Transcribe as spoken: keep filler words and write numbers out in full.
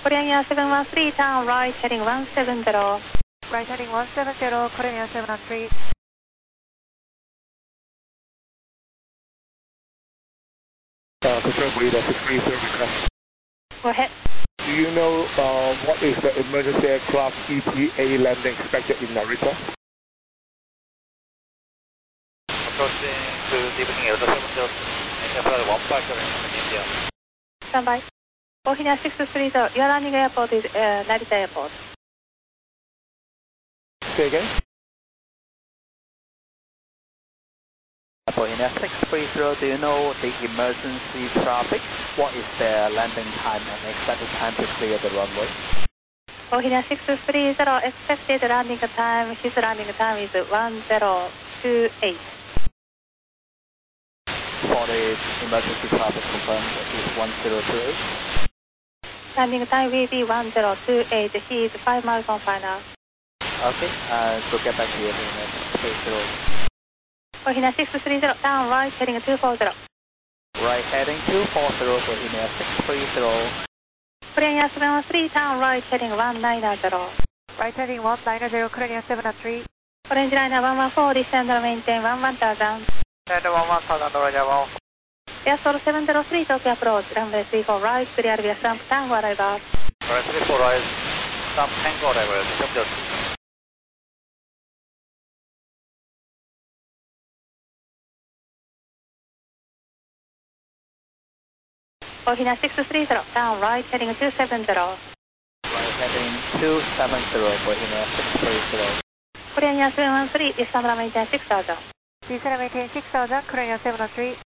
Korean Air seven one three, turn right, heading one seven zero. Right heading one seven zero, Korean Air seven one three. Uh, control breather six three zero request. Go ahead. Do you know uh, what is the emergency aircraft E T A landing expected in Narita? Approaching to deepening Delta seven zero, F R one five seven in India. Stand by. Korean six three zero, your landing airport is uh, Narita Airport. Say again? Korean six three zero, do you know the emergency traffic? What is the landing time and expected time to clear the runway? Korean six three zero, expected landing time, his landing time is one zero two eight. For the emergency traffic confirmed is one zero two eight. Landing time will be one zero two eight, he is five miles on final. Okay, uh, so get back to you in six three zero. Korean six three zero, turn right, heading two four zero. Right heading two four zero, Korean six three zero. Korean seven one three, turn right, heading one nine zero. Right heading one nine zero, Korean seven one three. Orange liner one one four, descend and maintain one one thousand. And one one thousand, Roger one. Airstore seven zero three, Tokyo approach, runway three four right, clear via Stamp Tango arrival. Right three four right, Stamp Tango arrival, Tokyo. Korean six three zero, down right, heading two seven zero. Right heading two seven zero, Korean six three zero. Korean seven one three, descend and maintain six thousand. Descend and maintain six thousand, Korean seven one three.